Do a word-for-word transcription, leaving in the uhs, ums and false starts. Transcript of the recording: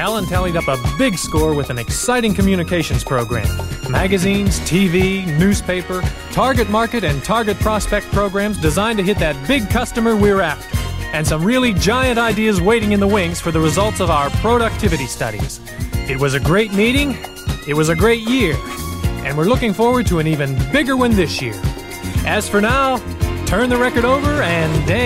Alan tallied up a big score with an exciting communications program. Magazines, T V, newspaper, target market, and target prospect programs designed to hit that big customer we're after. And some really giant ideas waiting in the wings for the results of our productivity studies. It was a great meeting. It was a great year. And we're looking forward to an even bigger one this year. As for now, turn the record over and